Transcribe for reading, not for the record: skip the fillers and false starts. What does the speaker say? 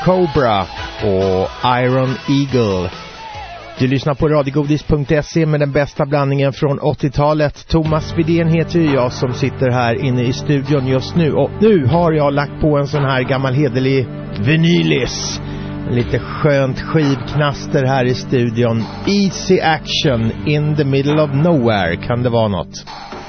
Cobra och Iron Eagle. Du lyssnar på radiogodis.se med den bästa blandningen från 80-talet. Thomas Widén heter ju jag som sitter här inne i studion just nu. Och nu har jag lagt på en sån här gammal hederlig vinylis. Lite skönt skivknaster här i studion. Easy Action in the middle of nowhere. Kan det vara något?